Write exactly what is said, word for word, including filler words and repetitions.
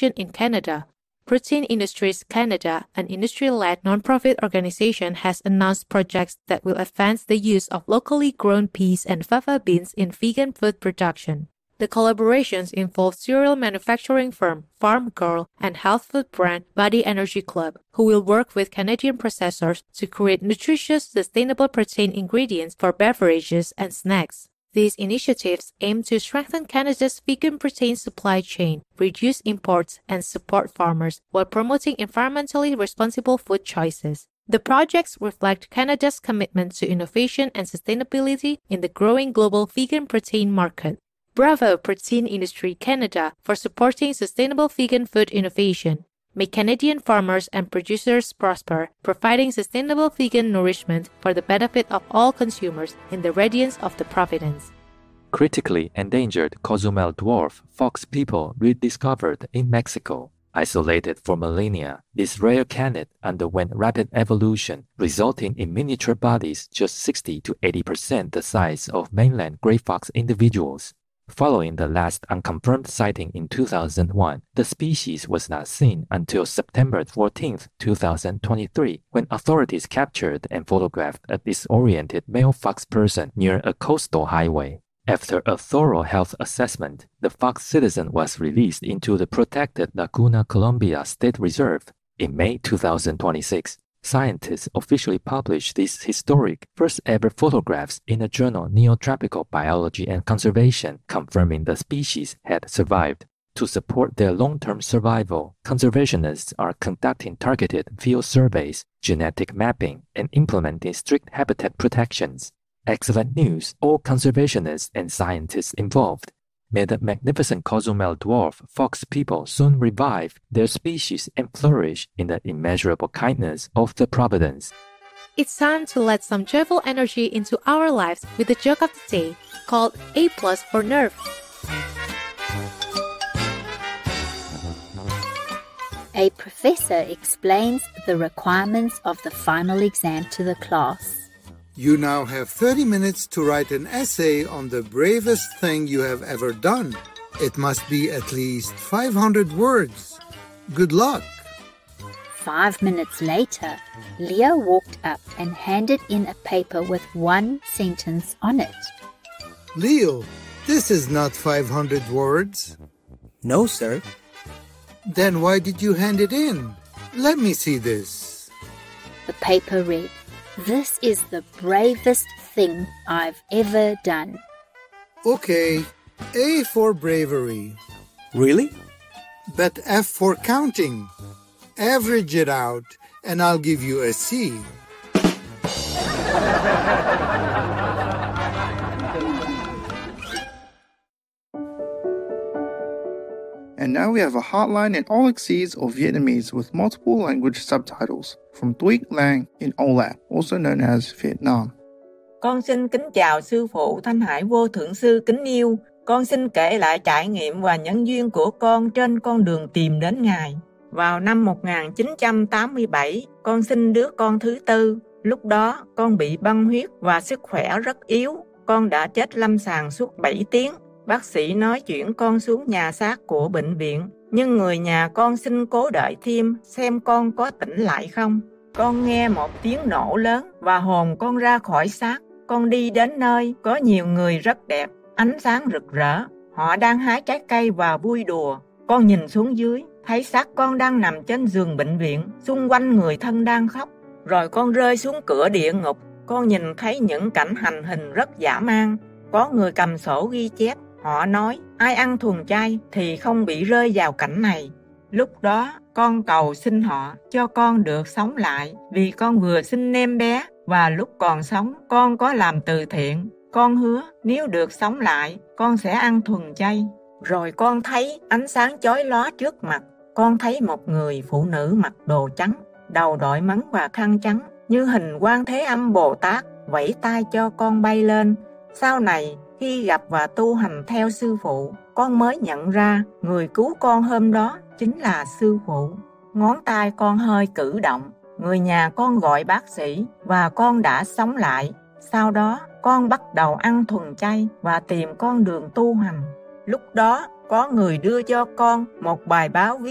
Nutrition in Canada. Protein Industries Canada, an industry-led non-profit organization, has announced projects that will advance the use of locally grown peas and fava beans in vegan food production. The collaborations involve cereal manufacturing firm Farm Girl and health food brand Body Energy Club, who will work with Canadian processors to create nutritious, sustainable protein ingredients for beverages and snacks. These initiatives aim to strengthen Canada's vegan protein supply chain, reduce imports, and support farmers while promoting environmentally responsible food choices. The projects reflect Canada's commitment to innovation and sustainability in the growing global vegan protein market. Bravo Protein Industry Canada for supporting sustainable vegan food innovation. May Canadian farmers and producers prosper, providing sustainable vegan nourishment for the benefit of all consumers in the radiance of the Providence. Critically endangered Cozumel dwarf fox people rediscovered in Mexico. Isolated for millennia, this rare canid underwent rapid evolution, resulting in miniature bodies just sixty to eighty percent the size of mainland gray fox individuals. Following the last unconfirmed sighting in two thousand one, the species was not seen until September fourteenth, two thousand twenty-three, when authorities captured and photographed a disoriented male fox person near a coastal highway. After a thorough health assessment, the fox citizen was released into the protected Laguna Colombia State Reserve. In May two thousand twenty-six, scientists officially published these historic first-ever photographs in the journal Neotropical Biology and Conservation, confirming the species had survived. To support their long-term survival, conservationists are conducting targeted field surveys, genetic mapping, and implementing strict habitat protections. Excellent news, all conservationists and scientists involved. May the magnificent Cozumel dwarf fox people soon revive their species and flourish in the immeasurable kindness of the Providence. It's time to let some joyful energy into our lives with the joke of the day, called A plus for Nerve. A professor explains the requirements of the final exam to the class. You now have thirty minutes to write an essay on the bravest thing you have ever done. It must be at least five hundred words. Good luck. Five minutes later, Leo walked up and handed in a paper with one sentence on it. Leo, this is not five hundred words. No, sir. Then why did you hand it in? Let me see this. The paper read, "This is the bravest thing I've ever done." Okay, A for bravery. Really? But F for counting. Average it out and I'll give you a C. And now we have a hotline in Auxese or Vietnamese with multiple language subtitles from Duy Lang in Âu Lạc, also known as Vietnam. Con xin kính chào sư phụ Thanh Hải Vô Thượng Sư kính yêu. Con xin kể lại trải nghiệm và nhân duyên của con trên con đường tìm đến Ngài. Vào năm một nghìn chín trăm tám mươi bảy, con sinh đứa con thứ tư. Lúc đó, con bị băng huyết và sức khỏe rất yếu. Con đã chết lâm sàng suốt bảy tiếng. Bác sĩ nói chuyển con xuống nhà xác của bệnh viện. Nhưng người nhà con xin cố đợi thêm xem con có tỉnh lại không. Con nghe một tiếng nổ lớn và hồn con ra khỏi xác. Con đi đến nơi có nhiều người rất đẹp, ánh sáng rực rỡ. Họ đang hái trái cây và vui đùa. Con nhìn xuống dưới, thấy xác con đang nằm trên giường bệnh viện, xung quanh người thân đang khóc. Rồi con rơi xuống cửa địa ngục. Con nhìn thấy những cảnh hành hình rất dã man. Có người cầm sổ ghi chép. Họ nói, ai ăn thuần chay thì không bị rơi vào cảnh này. Lúc đó, con cầu xin họ cho con được sống lại vì con vừa sinh em bé và lúc còn sống con có làm từ thiện. Con hứa nếu được sống lại, con sẽ ăn thuần chay. Rồi con thấy ánh sáng chói lóa trước mặt. Con thấy một người phụ nữ mặc đồ trắng, đầu đội mấn và khăn trắng, như hình Quan Thế Âm Bồ Tát, vẫy tay cho con bay lên. Sau này, khi gặp và tu hành theo sư phụ, con mới nhận ra người cứu con hôm đó chính là sư phụ. Ngón tay con hơi cử động, người nhà con gọi bác sĩ và con đã sống lại. Sau đó, con bắt đầu ăn thuần chay và tìm con đường tu hành. Lúc đó, có người đưa cho con một bài báo viết